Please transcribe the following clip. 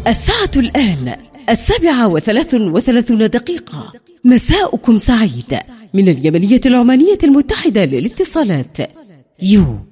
الساعة الآن 7:33 مساؤكم سعيد من اليمنية العمانية المتحدة للاتصالات. يو.